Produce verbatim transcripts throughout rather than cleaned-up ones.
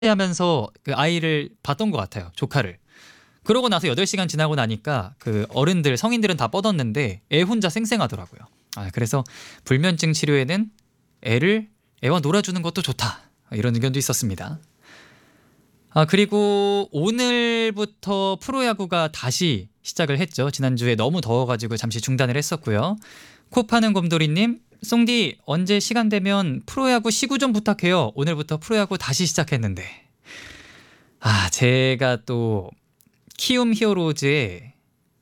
하면서 그 아이를 봤던 것 같아요. 조카를. 그러고 나서 여덟 시간 지나고 나니까 그 어른들 성인들은 다 뻗었는데 애 혼자 쌩쌩하더라고요. 아, 그래서 불면증 치료에는 애를 애와 놀아주는 것도 좋다. 이런 의견도 있었습니다. 아, 그리고 오늘부터 프로야구가 다시 시작을 했죠. 지난주에 너무 더워가지고 잠시 중단을 했었고요. 코 파는 곰돌이님, 송디 언제 시간 되면 프로야구 시구 좀 부탁해요. 오늘부터 프로야구 다시 시작했는데. 아, 제가 또 키움 히어로즈에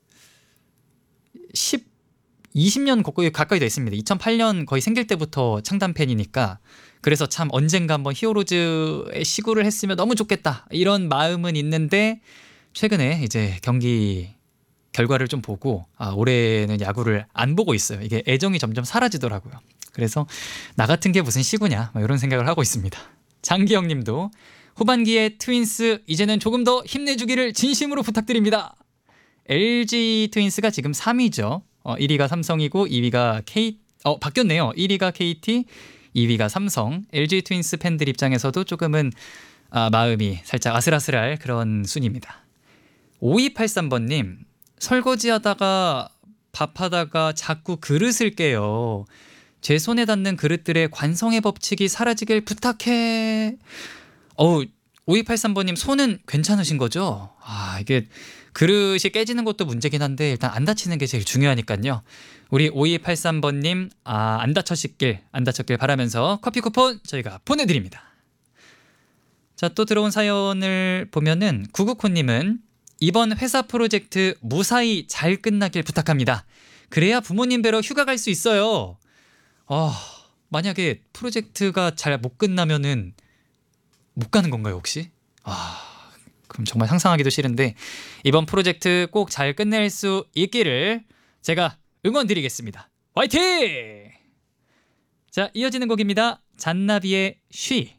십, 이십 년 가까이, 가까이 됐습니다. 이천팔 년 거의 생길 때부터 창단 팬이니까. 그래서 참 언젠가 한번 히어로즈에 시구를 했으면 너무 좋겠다. 이런 마음은 있는데 최근에 이제 경기 결과를 좀 보고 아, 올해는 야구를 안 보고 있어요. 이게 애정이 점점 사라지더라고요. 그래서 나 같은 게 무슨 시구냐 이런 생각을 하고 있습니다. 장기영 님도 후반기에 트윈스 이제는 조금 더 힘내주기를 진심으로 부탁드립니다. 엘지 트윈스가 지금 삼 위죠. 어, 일 위가 삼성이고 이 위가 K... 어 바뀌었네요. 일 위가 케이티, 이 위가 삼성. 엘지 트윈스 팬들 입장에서도 조금은 아, 마음이 살짝 아슬아슬할 그런 순위입니다. 오이팔삼 번님, 설거지하다가 밥하다가 자꾸 그릇을 깨요. 제 손에 닿는 그릇들의 관성의 법칙이 사라지길 부탁해. 어우, 오이팔삼 번님 손은 괜찮으신 거죠? 아, 이게 그릇이 깨지는 것도 문제긴 한데 일단 안 다치는 게 제일 중요하니까요. 우리 오이팔삼 번님 아, 안 다쳤길 안 다쳤길 바라면서 커피 쿠폰 저희가 보내드립니다. 자, 또 들어온 사연을 보면은 구구코님은 이번 회사 프로젝트 무사히 잘 끝나길 부탁합니다. 그래야 부모님 뵈러 휴가 갈 수 있어요. 아, 만약에 프로젝트가 잘 못 끝나면은 못 가는 건가요, 혹시? 아, 그럼 정말 상상하기도 싫은데 이번 프로젝트 꼭 잘 끝낼 수 있기를 제가 응원드리겠습니다. 화이팅! 자, 이어지는 곡입니다. 잔나비의 쉬.